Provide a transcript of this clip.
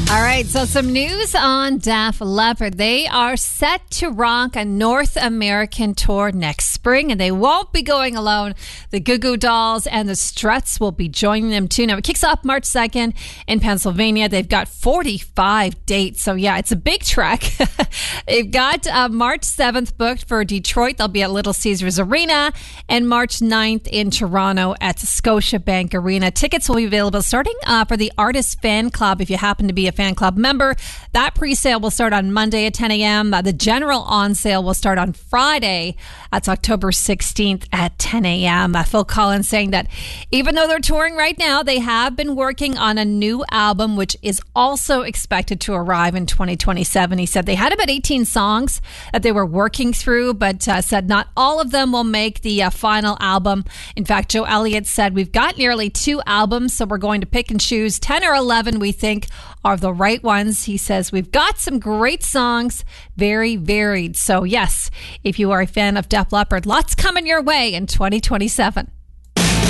All right, so some news on Def Leppard. They are set to rock a North American tour next spring, and they won't be going alone. The Goo Goo Dolls and the Struts will be joining them too. Now, it kicks off March 2nd in Pennsylvania. They've got 45 dates, so yeah, it's a big trek. They've got March 7th booked for Detroit. They'll be at Little Caesars Arena, and March 9th in Toronto at Scotiabank Arena. Tickets will be available starting for the Artist Fan Club if you happen to be a fan club member. That pre-sale will start on Monday at 10 a.m. The general on sale will start on Friday. That's October 16th at 10 a.m. Phil Collins saying that even though they're touring right now, they have been working on a new album, which is also expected to arrive in 2027. He said they had about 18 songs that they were working through, but said not all of them will make the final album. In fact, Joe Elliott said, we've got nearly 2 albums, so we're going to pick and choose 10 or 11 we think are the right ones. He says, we've got some great songs, very varied. So yes, if you are a fan of Def Leppard, lots coming your way in 2027.